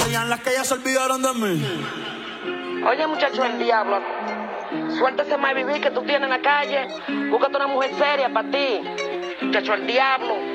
digan las que ya se olvidaron de mí. Oye, muchacho, el diablo. Suéltese más vivir que tú tienes en la calle. Búscate una mujer seria para ti. Muchacho, el diablo.